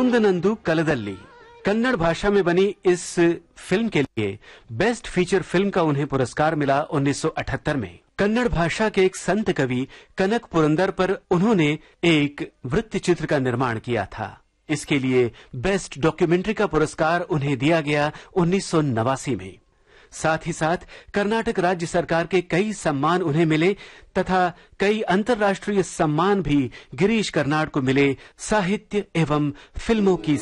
मुकुंदनंदु कलदल्ली कन्नड़ भाषा में बनी इस फिल्म के लिए बेस्ट फीचर फिल्म का उन्हें पुरस्कार मिला 1978 में। कन्नड़ भाषा के एक संत कवि कनक पुरंदर पर उन्होंने एक वृत्त चित्र का निर्माण किया था। इसके लिए बेस्ट डॉक्यूमेंट्री का पुरस्कार उन्हें दिया गया 1989 में। साथ ही साथ कर्नाटक राज्य सरकार के कई सम्मान उन्हें मिले तथा कई अंतर्राष्ट्रीय सम्मान भी गिरीश कर्नाड को मिले साहित्य एवं फिल्मों की